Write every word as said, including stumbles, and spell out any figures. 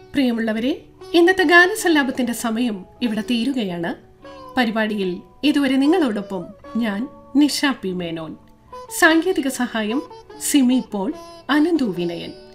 പ്രിയമുള്ളവരെ, ഇന്നത്തെ ഗാനസല്ലാപത്തിന്റെ സമയം ഇവിടെ തീരുകയാണ്. പരിപാടിയിൽ ഇതുവരെ നിങ്ങളോടൊപ്പം ഞാൻ നിഷ പി മേനോൻ. സാങ്കേതിക സഹായം സിമി പോൾ, അനന്തു വിനയൻ.